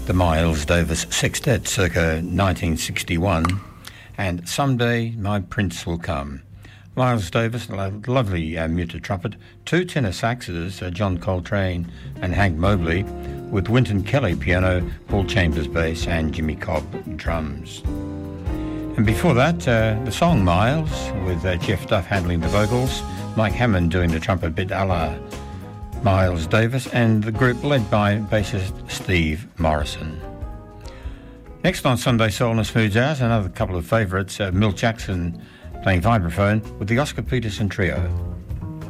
The Miles Davis Sextet circa 1961 and Someday My Prince Will Come. Miles Davis, lovely muted trumpet, two tenor saxes, John Coltrane and Hank Mobley, with Wynton Kelly piano, Paul Chambers bass and Jimmy Cobb drums. And before that, the song Miles, with Jeff Duff handling the vocals, Mike Hammond doing the trumpet bit a la Miles Davis, and the group led by bassist Steve Morrison. Next on Sunday Soul and Smooth Jazz, another couple of favourites, Milt Jackson playing vibraphone with the Oscar Peterson Trio.